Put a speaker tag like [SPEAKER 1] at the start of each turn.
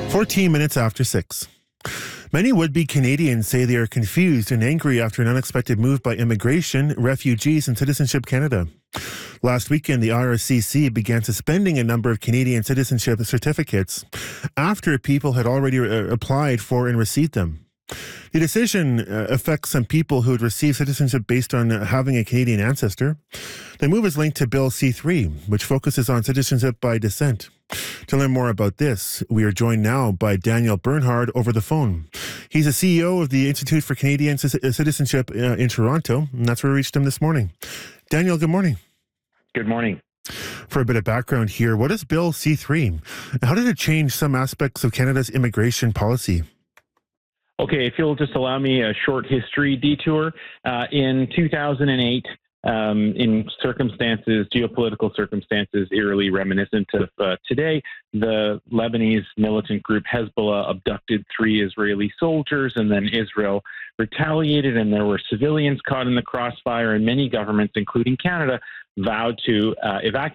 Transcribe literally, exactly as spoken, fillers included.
[SPEAKER 1] fourteen minutes after six. Many would-be Canadians say they are confused and angry after an unexpected move by Immigration, Refugees and Citizenship Canada. Last weekend, the I R C C began suspending a number of Canadian citizenship certificates after people had already uh, applied for and received them. The decision uh, affects some people who had received citizenship based on uh, having a Canadian ancestor. The move is linked to Bill C three, which focuses on citizenship by descent. To learn more about this, we are joined now by Daniel Bernhard over the phone. He's the C E O of the Institute for Canadian C- Citizenship uh, in Toronto, and that's where we reached him this morning. Daniel, good morning.
[SPEAKER 2] Good morning.
[SPEAKER 1] For a bit of background here, what is Bill C three? How did it change some aspects of Canada's immigration policy?
[SPEAKER 2] Okay, if you'll just allow me a short history detour. Uh, in two thousand eight, um, in circumstances, geopolitical circumstances eerily reminiscent of uh, today, the Lebanese militant group Hezbollah abducted three Israeli soldiers, and then Israel retaliated, and there were civilians caught in the crossfire, and many governments, including Canada, vowed to uh, evacuate